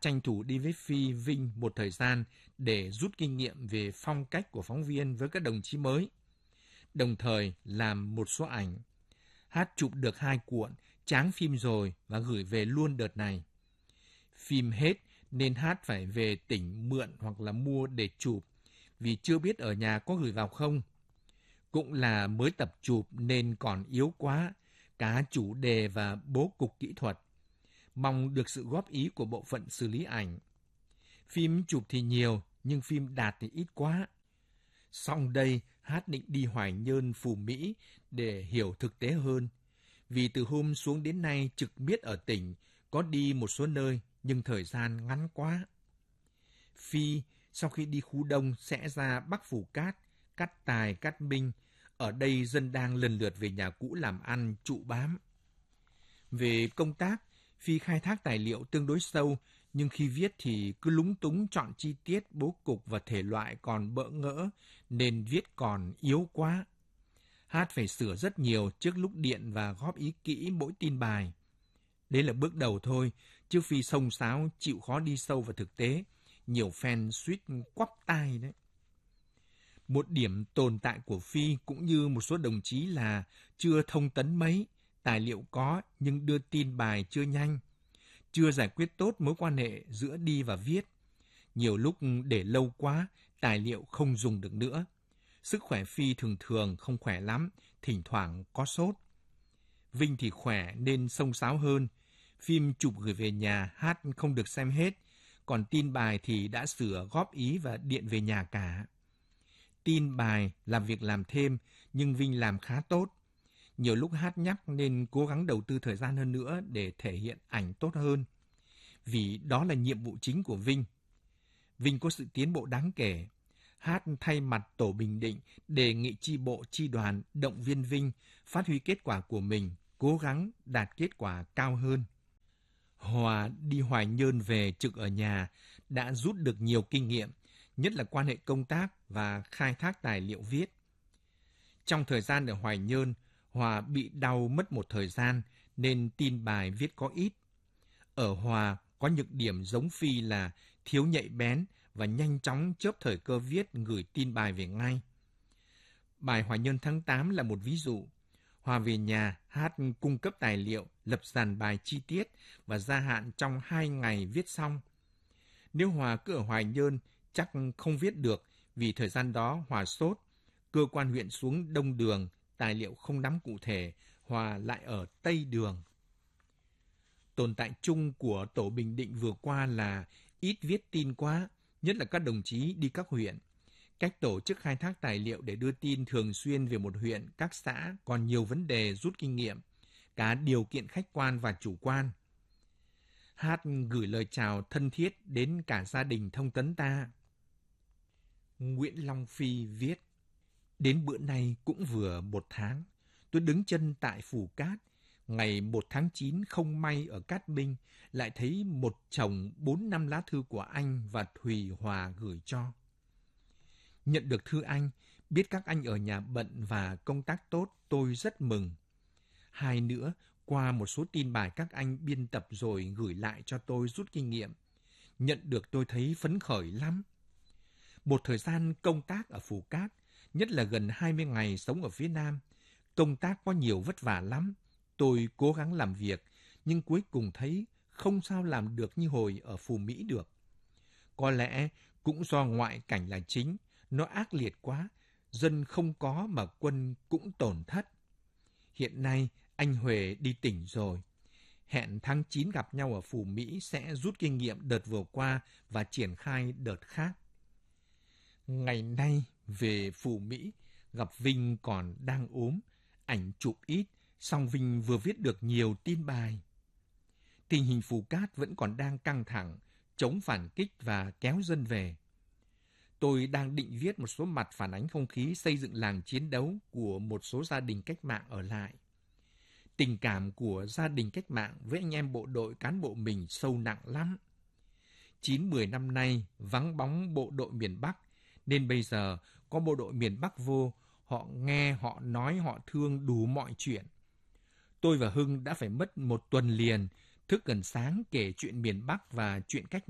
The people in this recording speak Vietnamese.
tranh thủ đi với Phi, Vinh một thời gian để rút kinh nghiệm về phong cách của phóng viên với các đồng chí mới, đồng thời làm một số ảnh. Hát chụp được 2 cuộn, tráng phim rồi và gửi về luôn đợt này. Phim hết nên Hát phải về tỉnh mượn hoặc là mua để chụp, vì chưa biết ở nhà có gửi vào không. Cũng là mới tập chụp nên còn yếu quá, cả chủ đề và bố cục kỹ thuật. Mong được sự góp ý của bộ phận xử lý ảnh. Phim chụp thì nhiều, nhưng phim đạt thì ít quá. Xong đây, Hát định đi Hoài Nhơn, Phú Mỹ để hiểu thực tế hơn. Vì từ hôm xuống đến nay trực biết ở tỉnh, có đi một số nơi, nhưng thời gian ngắn quá. Phi, sau khi đi khu Đông sẽ ra Bắc Phù Cát, Cát Tài, Cát Minh. Ở đây dân đang lần lượt về nhà cũ làm ăn, trụ bám. Về công tác, Phi khai thác tài liệu tương đối sâu, nhưng khi viết thì cứ lúng túng chọn chi tiết, bố cục và thể loại còn bỡ ngỡ, nên viết còn yếu quá. Hát phải sửa rất nhiều trước lúc điện và góp ý kỹ mỗi tin bài. Đấy là bước đầu thôi, chứ Phi xông xáo, chịu khó đi sâu vào thực tế. Nhiều fan suýt quắp tai đấy. Một điểm tồn tại của Phi cũng như một số đồng chí là chưa thông tấn mấy, tài liệu có nhưng đưa tin bài chưa nhanh, chưa giải quyết tốt mối quan hệ giữa đi và viết. Nhiều lúc để lâu quá, tài liệu không dùng được nữa. Sức khỏe Phi thường thường không khỏe lắm, thỉnh thoảng có sốt. Vinh thì khỏe nên xông xáo hơn. Phim chụp gửi về nhà, Hát không được xem hết, còn tin bài thì đã sửa, góp ý và điện về nhà cả. Tin bài làm việc làm thêm, nhưng Vinh làm khá tốt. Nhiều lúc Hát nhắc nên cố gắng đầu tư thời gian hơn nữa để thể hiện ảnh tốt hơn. Vì đó là nhiệm vụ chính của Vinh. Vinh có sự tiến bộ đáng kể. Hát thay mặt Tổ Bình Định đề nghị chi bộ, chi đoàn động viên Vinh phát huy kết quả của mình, cố gắng đạt kết quả cao hơn. Hòa đi Hoài Nhơn về trực ở nhà đã rút được nhiều kinh nghiệm, nhất là quan hệ công tác và khai thác tài liệu viết. Trong thời gian ở Hoài Nhơn, Hòa bị đau mất một thời gian nên tin bài viết có ít. Ở Hòa có nhược điểm giống Phi là thiếu nhạy bén và nhanh chóng chớp thời cơ viết, gửi tin bài về ngay. Bài Hoài Nhơn tháng 8 là một ví dụ. Hòa về nhà, Hát cung cấp tài liệu, lập dàn bài chi tiết và gia hạn trong 2 ngày viết xong. Nếu Hòa cứ ở Hoài Nhơn, chắc không viết được vì thời gian đó Hòa sốt. Cơ quan huyện xuống Đông Đường, tài liệu không nắm cụ thể, Hòa lại ở Tây Đường. Tồn tại chung của Tổ Bình Định vừa qua là ít viết tin quá, nhất là các đồng chí đi các huyện. Cách tổ chức khai thác tài liệu để đưa tin thường xuyên về một huyện, các xã còn nhiều vấn đề rút kinh nghiệm, cả điều kiện khách quan và chủ quan. Hát gửi lời chào thân thiết đến cả gia đình thông tấn ta. Nguyễn Long Phi viết: Đến bữa nay cũng vừa 1 tháng, tôi đứng chân tại Phù Cát. Ngày 1 tháng 9 không may ở Cát Minh lại thấy một chồng 4-5 lá thư của anh và Thùy Hòa gửi cho. Nhận được thư anh, biết các anh ở nhà bận và công tác tốt, tôi rất mừng. Hai nữa, qua một số tin bài các anh biên tập rồi gửi lại cho tôi rút kinh nghiệm. Nhận được tôi thấy phấn khởi lắm. Một thời gian công tác ở Phù Cát, nhất là gần 20 ngày sống ở phía Nam, công tác có nhiều vất vả lắm. Tôi cố gắng làm việc, nhưng cuối cùng thấy không sao làm được như hồi ở Phú Mỹ được. Có lẽ cũng do ngoại cảnh là chính, nó ác liệt quá, dân không có mà quân cũng tổn thất. Hiện nay anh Huệ đi tỉnh rồi. Hẹn tháng 9 gặp nhau ở Phú Mỹ sẽ rút kinh nghiệm đợt vừa qua và triển khai đợt khác. Ngày nay về Phú Mỹ, gặp Vinh còn đang ốm, ảnh chụp ít, song Vinh vừa viết được nhiều tin bài. Tình hình Phù Cát vẫn còn đang căng thẳng, chống phản kích và kéo dân về. Tôi đang định viết một số mặt phản ánh không khí xây dựng làng chiến đấu của một số gia đình cách mạng ở lại. Tình cảm của gia đình cách mạng với anh em bộ đội cán bộ mình sâu nặng lắm. 9-10 năm nay vắng bóng bộ đội miền Bắc, nên bây giờ có bộ đội miền Bắc vô, họ nghe, họ nói, họ thương đủ mọi chuyện. Tôi và Hưng đã phải mất 1 tuần liền, thức gần sáng kể chuyện miền Bắc và chuyện cách